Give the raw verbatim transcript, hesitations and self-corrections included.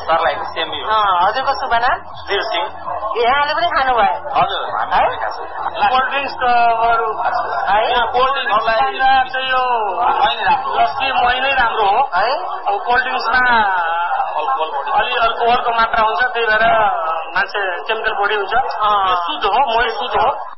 सरलाई सेम यो हजुरको शुभ नाम वीर सिंह यहाँले पनि खानुभयो हजुर है कोल्ड ड्रिङ्क्सहरू है कोल्ड ड्रिङ्क्सलाई चाहिँ यो लस्सी मही नै राम्रो हो है अब कोल्ड ड्रिङ्क्समा अलि अल्कोहलको मात्रा हुन्छ त्यही भएर मान्छे केमिकल बढी हुन्छ शुद्ध हो मही शुद्ध हो